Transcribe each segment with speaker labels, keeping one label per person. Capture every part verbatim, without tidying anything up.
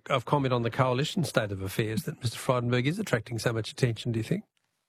Speaker 1: of comment on the coalition state of affairs that Mister Frydenberg is attracting so much attention, do you think?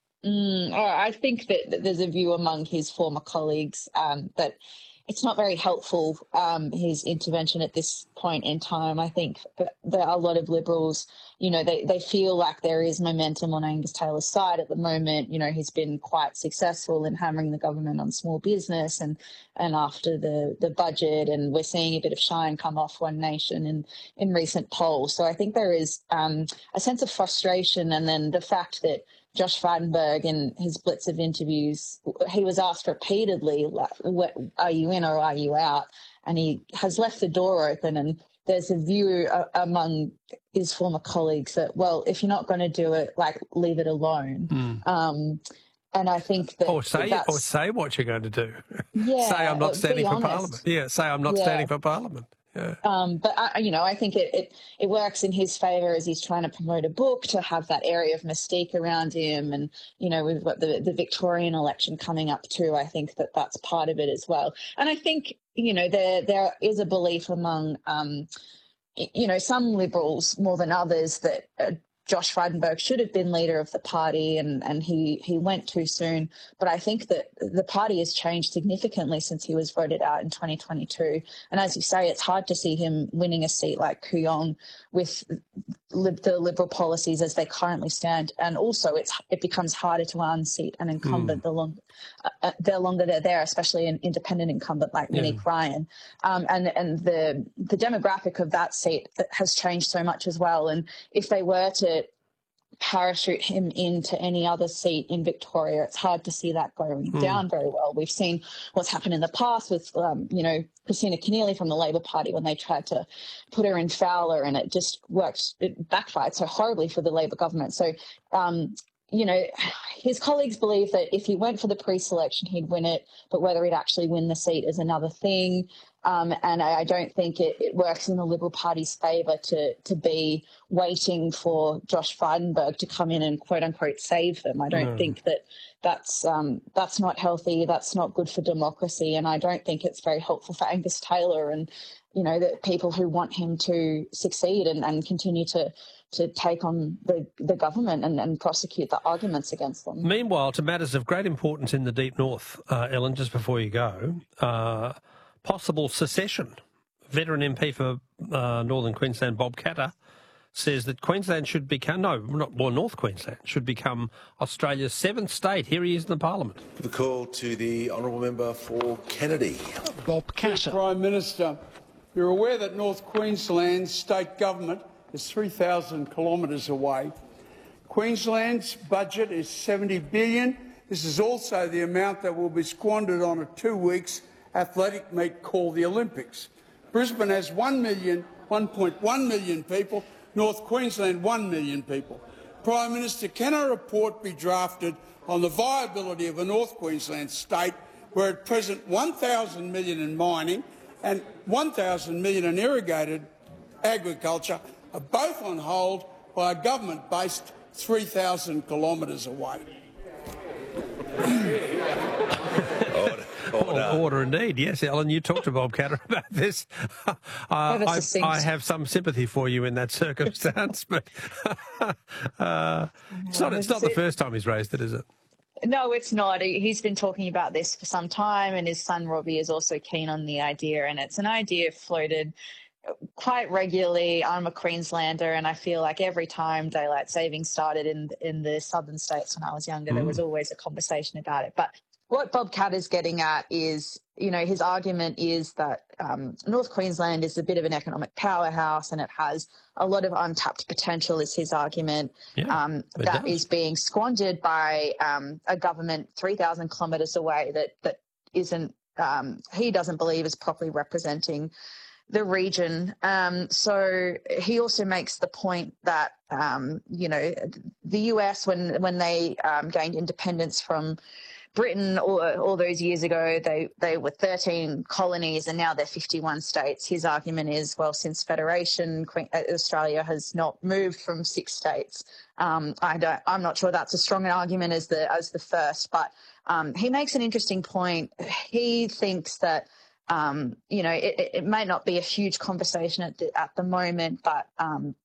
Speaker 2: Mm, I think that, that there's a view among his former colleagues um, that it's not very helpful, um, his intervention at this point in time. I think that there are a lot of Liberals, you know, they, they feel like there is momentum on Angus Taylor's side at the moment. You know, he's been quite successful in hammering the government on small business and, and after the, the budget, and we're seeing a bit of shine come off One Nation in, in recent polls. So I think there is um, a sense of frustration, and then the fact that Josh Frydenberg, in his blitz of interviews, he was asked repeatedly, like, are you in or are you out? And he has left the door open, and there's a view uh, among his former colleagues that, well, if you're not going to do it, like, leave it alone. Mm. Um, and I think that...
Speaker 1: Or say,
Speaker 2: that's,
Speaker 1: or say what you're going to do.
Speaker 2: Yeah,
Speaker 1: say I'm not standing for Parliament. Yeah, say I'm not
Speaker 2: yeah.
Speaker 1: standing for Parliament. Yeah.
Speaker 2: Um, but, I, you know, I think it, it, it works in his favour as he's trying to promote a book to have that area of mystique around him. And, you know, we've got the, the Victorian election coming up too. I think that that's part of it as well. And I think, you know, there there is a belief among, um, you know, some Liberals more than others that uh, Josh Frydenberg should have been leader of the party, and, and he, he went too soon. But I think that the party has changed significantly since he was voted out in twenty twenty-two. And as you say, it's hard to see him winning a seat like Kooyong with lib- the Liberal policies as they currently stand. And also it's it becomes harder to unseat an incumbent mm. the, long, uh, the longer they're there, especially an independent incumbent like yeah. Monique Ryan. Um, and and the, the demographic of that seat has changed so much as well. And if they were to parachute him into any other seat in Victoria, it's hard to see that going mm. down very well. We've seen what's happened in the past with, um, you know, Christina Keneally from the Labor Party when they tried to put her in Fowler, and it just worked, it backfired so horribly for the Labor government. So, um, you know, his colleagues believe that if he went for the pre-selection, he'd win it, but whether he'd actually win the seat is another thing. Um, and I, I don't think it, it works in the Liberal Party's favour to to be waiting for Josh Frydenberg to come in and quote unquote save them. I don't no. think that that's um, that's not healthy. That's not good for democracy, and I don't think it's very helpful for Angus Taylor and you know the people who want him to succeed and, and continue to to take on the, the government and, and prosecute the arguments against them.
Speaker 1: Meanwhile, to matters of great importance in the Deep North, uh, Ellen, just before you go. Uh, Possible secession. Veteran M P for uh, Northern Queensland, Bob Katter, says that Queensland should become, no, not, well, North Queensland should become Australia's seventh state. Here he is in the Parliament.
Speaker 3: The call to the Honourable Member for Kennedy.
Speaker 4: Bob Katter.
Speaker 5: Prime Minister, you're aware that North Queensland's state government is three thousand kilometres away. Queensland's budget is seventy billion dollars. This is also the amount that will be squandered on a two weeks athletic meet called the Olympics. Brisbane has one million, one point one million people, North Queensland one million people. Prime Minister, can a report be drafted on the viability of a North Queensland state where at present one thousand million in mining and one thousand million in irrigated agriculture are both on hold by a government based three thousand kilometres away?
Speaker 1: Order. Order. Order indeed. Yes, Ellen, you talked to Bob Katter about this. Uh, I, I have some sympathy for you in that circumstance, but uh, it's not, it's not the first time he's raised it, is it?
Speaker 2: No, it's not. He's been talking about this for some time, and his son Robbie is also keen on the idea, and it's an idea floated quite regularly. I'm a Queenslander, and I feel like every time daylight savings started in in the southern states when I was younger, mm. there was always a conversation about it. But what Bob Katter is getting at is, you know, his argument is that um, North Queensland is a bit of an economic powerhouse and it has a lot of untapped potential, is his argument, yeah, um, that does. is being squandered by um, a government three thousand kilometres away that, that isn't, um, he doesn't believe is properly representing the region. Um, so he also makes the point that, um, you know, the U S, when, when they um, gained independence from Britain all, all those years ago, they, they were thirteen colonies and now they're fifty-one states. His argument is, well, since Federation, Australia has not moved from six states. Um, I don't, I'm not sure that's as strong an argument as the, as the first, but um, he makes an interesting point. He thinks that Um, you know, it, it may not be a huge conversation at the, at the moment, but um,